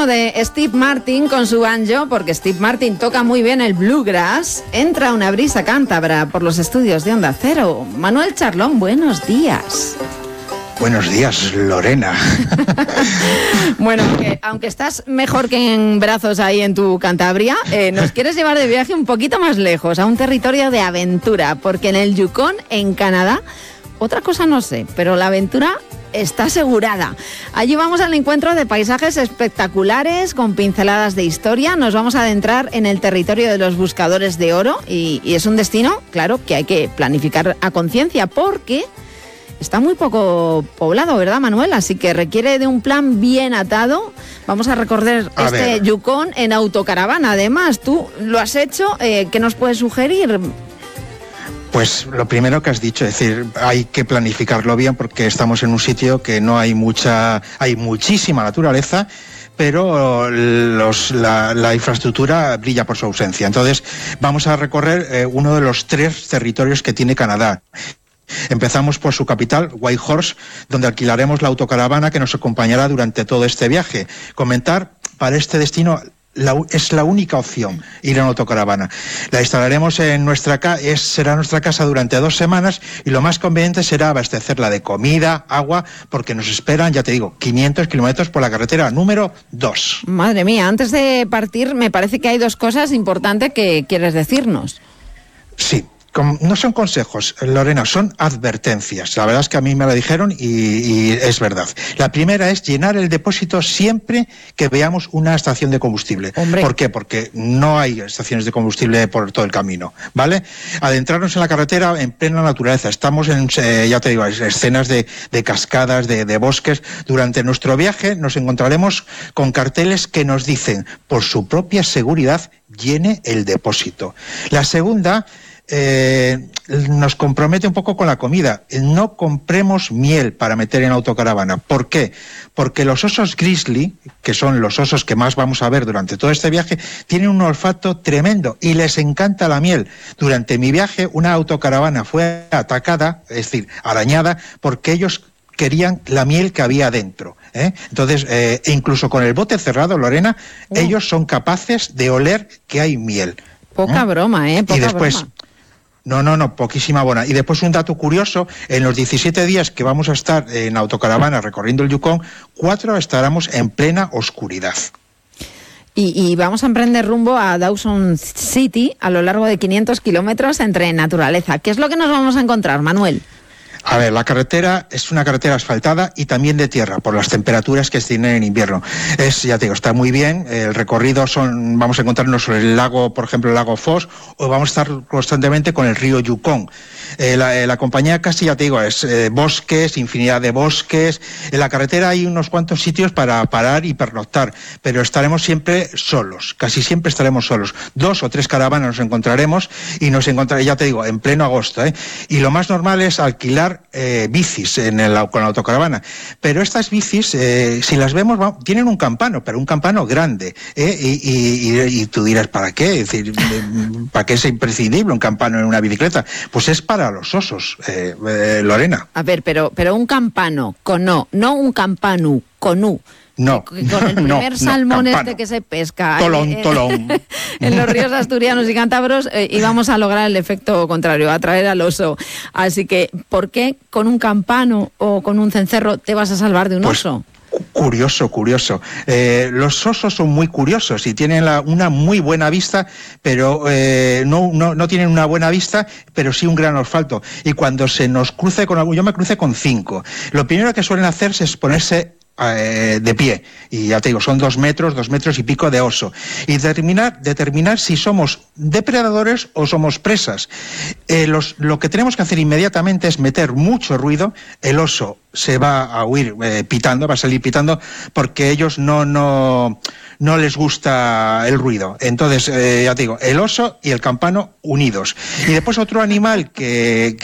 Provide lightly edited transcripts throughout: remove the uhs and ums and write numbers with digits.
ritmo de Steve Martin con su banjo, porque Steve Martin toca muy bien el bluegrass, entra una brisa cántabra por los estudios de Onda Cero. Manuel Charlón, buenos días. Buenos días, Lorena. Bueno, aunque estás mejor que en brazos ahí en tu Cantabria, nos quieres llevar de viaje un poquito más lejos, a un territorio de aventura, porque en el Yukon, en Canadá, otra cosa no sé, pero la aventura está asegurada. Allí vamos al encuentro de paisajes espectaculares con pinceladas de historia. Nos vamos a adentrar en el territorio de los buscadores de oro y es un destino, claro, que hay que planificar a conciencia porque está muy poco poblado, ¿verdad, Manuel? Así que requiere de un plan bien atado. Vamos a recorrer este Yukon en autocaravana. Además, tú lo has hecho. ¿Qué nos puedes sugerir? Pues lo primero que has dicho, es decir, hay que planificarlo bien porque estamos en un sitio que no hay hay muchísima naturaleza, pero la infraestructura brilla por su ausencia. Entonces, vamos a recorrer uno de los 3 territorios que tiene Canadá. Empezamos por su capital, Whitehorse, donde alquilaremos la autocaravana que nos acompañará durante todo este viaje. Comentar, para este destino es la única opción, ir en autocaravana. La instalaremos en será nuestra casa durante 2 semanas y lo más conveniente será abastecerla de comida, agua, porque nos esperan, ya te digo, 500 kilómetros por la carretera número 2. Madre mía, antes de partir me parece que hay 2 cosas importantes que quieres decirnos. Sí. No son consejos, Lorena, son advertencias. La verdad es que a mí me lo dijeron y es verdad. La primera es llenar el depósito siempre que veamos una estación de combustible. Hombre. ¿Por qué? Porque no hay estaciones de combustible por todo el camino, ¿vale? Adentrarnos en la carretera en plena naturaleza. Estamos en, ya te digo, escenas de cascadas, de bosques. Durante nuestro viaje nos encontraremos con carteles que nos dicen, por su propia seguridad, llene el depósito. La segunda nos compromete un poco con la comida. No compremos miel para meter en autocaravana. ¿Por qué? Porque los osos grizzly, que son los osos que más vamos a ver durante todo este viaje, tienen un olfato tremendo y les encanta la miel. Durante mi viaje, una autocaravana fue atacada, es decir, arañada, porque ellos querían la miel que había dentro. Entonces, incluso con el bote cerrado, Lorena, ellos son capaces de oler que hay miel. Poca broma, poca y después, broma. No, poquísima buena. Y después un dato curioso, en los 17 días que vamos a estar en autocaravana recorriendo el Yukon, 4 estaremos en plena oscuridad. Y vamos a emprender rumbo a Dawson City a lo largo de 500 kilómetros entre naturaleza. ¿Qué es lo que nos vamos a encontrar, Manuel? A ver, la carretera es una carretera asfaltada y también de tierra, por las temperaturas que se tienen en invierno. Ya te digo, está muy bien. El recorrido vamos a encontrarnos sobre el lago, por ejemplo, el lago Foss, o vamos a estar constantemente con el río Yukon. La compañía casi, ya te digo, es bosques, infinidad de bosques. En la carretera hay unos cuantos sitios para parar y pernoctar, pero estaremos siempre solos, casi siempre estaremos solos. 2 o 3 caravanas nos encontraremos y ya te digo, en pleno agosto. Y lo más normal es alquilar bicis con la autocaravana, pero estas bicis, si las vemos, tienen un campano, pero un campano grande, y tú dirás, ¿para qué? Es decir, ¿para qué es imprescindible un campano en una bicicleta? Pues es para los osos, Lorena. A ver, pero un campano con O, no un campanu con U. No, con el primer salmón que se pesca tolón. En los ríos asturianos y cántabros íbamos a lograr el efecto contrario, atraer al oso. Así que, ¿por qué con un campano o con un cencerro te vas a salvar de un oso? Curioso. Los osos son muy curiosos y tienen una muy buena vista, pero no tienen una buena vista, pero sí un gran olfato. Y cuando se nos cruce con algo, yo me crucé con 5. Lo primero que suelen hacer es ponerse de pie, y ya te digo, son 2 metros y pico de oso, y determinar si somos depredadores o somos presas. Lo que tenemos que hacer inmediatamente es meter mucho ruido. El oso se va a huir va a salir pitando, porque ellos no les gusta el ruido. Entonces, ya te digo, el oso y el campano unidos. Y después el otro animal que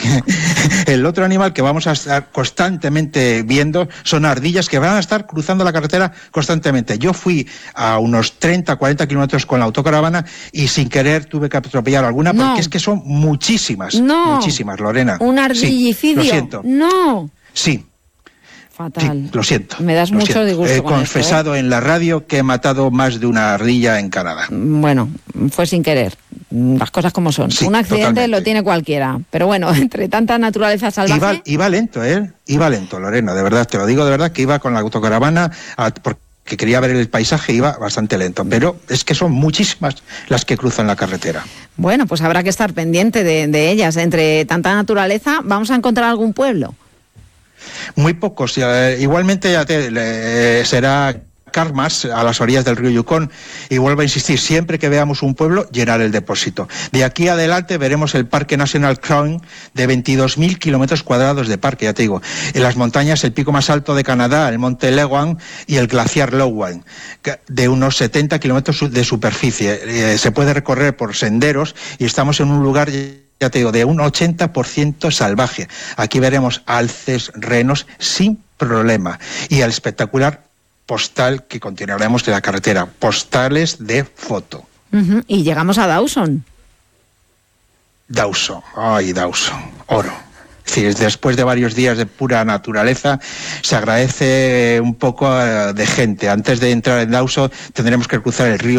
vamos a estar constantemente viendo son ardillas, que van a estar cruzando la carretera constantemente. Yo fui a unos 30-40 kilómetros con la autocaravana y sin querer tuve que atropellar alguna, porque es que son muchísimas, Lorena. Un ardillicidio. Sí, lo siento. No. Sí. Fatal. Sí, lo siento. Me das mucho disgusto. He confesado en la radio que he matado más de una ardilla en Canadá. Bueno, fue sin querer. Las cosas como son. Sí, un accidente totalmente. Lo tiene cualquiera. Pero bueno, entre tanta naturaleza salvaje... Iba lento, Iba lento, Lorena, de verdad. Te lo digo de verdad, que iba con la autocaravana porque quería ver el paisaje, iba bastante lento. Pero es que son muchísimas las que cruzan la carretera. Bueno, pues habrá que estar pendiente de ellas. Entre tanta naturaleza, ¿vamos a encontrar algún pueblo? Muy pocos. Igualmente será Carmas, a las orillas del río Yukón, y vuelvo a insistir, siempre que veamos un pueblo, llenar el depósito. De aquí adelante veremos el Parque Nacional Crown, de 22.000 kilómetros cuadrados de parque, ya te digo. En las montañas, el pico más alto de Canadá, el monte Lewan y el glaciar Lowan, de unos 70 kilómetros de superficie. Se puede recorrer por senderos y estamos en un lugar, ya te digo, de un 80% salvaje. Aquí veremos alces, renos, sin problema. Y el espectacular postal que continuaremos de la carretera, postales de foto. Y llegamos a Dawson. Dawson, oro. Es decir, después de varios días de pura naturaleza, se agradece un poco de gente. Antes de entrar en Dawson tendremos que cruzar el río